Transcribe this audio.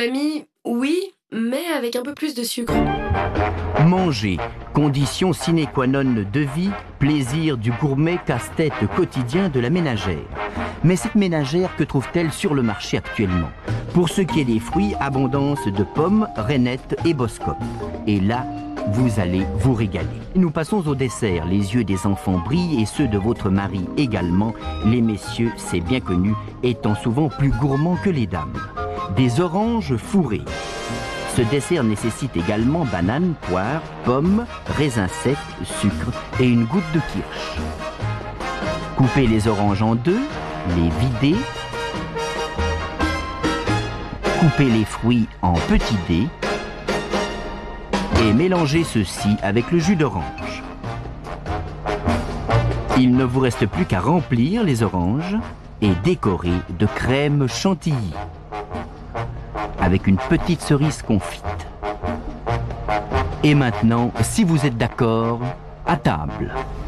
mamie, oui, mais avec un peu plus de sucre. Manger, condition sine qua non de vie, plaisir du gourmet, casse-tête quotidien de la ménagère. Mais cette ménagère, que trouve-t-elle sur le marché actuellement? Pour ce qui est des fruits, abondance de pommes, rainettes et boscopes. Et là, vous allez vous régaler. Nous passons au dessert. Les yeux des enfants brillent et ceux de votre mari également. Les messieurs, c'est bien connu, étant souvent plus gourmands que les dames. Des oranges fourrées. Ce dessert nécessite également bananes, poires, pommes, raisins secs, sucre et une goutte de kirsch. Coupez les oranges en deux, les videz. Coupez les fruits en petits dés et mélangez ceci avec le jus d'orange. Il ne vous reste plus qu'à remplir les oranges et décorer de crème chantilly avec une petite cerise confite. Et maintenant, si vous êtes d'accord, à table.